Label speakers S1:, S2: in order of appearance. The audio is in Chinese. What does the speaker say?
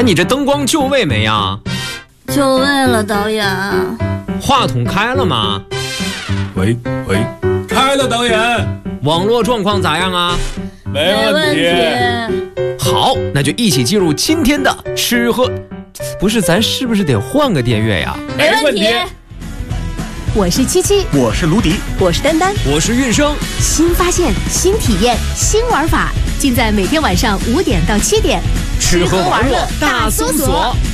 S1: 你这灯光就位没呀？
S2: 就位了，导演。
S1: 话筒开了吗？
S3: 喂，开了，导演。
S1: 网络状况咋样啊？
S3: 没问题。
S1: 好，那就一起进入今天的吃喝。不是，咱是不是得换个电乐呀？
S2: 没问题。
S4: 我是七七，
S3: 我是卢迪，
S4: 我是丹丹，
S1: 我是韵生。
S4: 新发现、新体验、新玩法，尽在每天晚上5点到7点，
S1: 吃喝玩乐大搜索。